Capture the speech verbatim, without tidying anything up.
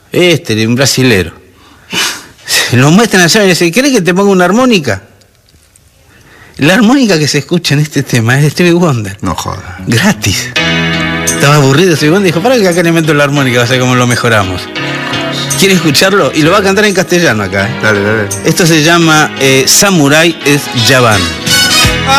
Este, un brasilero. Lo muestran allá y dicen, ¿querés que te ponga una armónica? La armónica que se escucha en este tema es de Stevie Wonder. No jodas. Gratis. Estaba aburrido Stevie Wonder y dijo, para que acá le meto la armónica, va a ver cómo lo mejoramos. ¿Quiere escucharlo? Y lo va a cantar en castellano acá. ¿eh? Dale, dale. Esto se llama eh, Samurai es Javan.